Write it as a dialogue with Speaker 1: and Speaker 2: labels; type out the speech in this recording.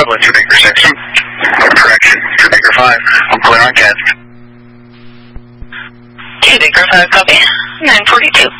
Speaker 1: Dublin to Baker 6. Correction, to Baker 5. I'm clear on Cat.
Speaker 2: To Baker 5, copy. 942.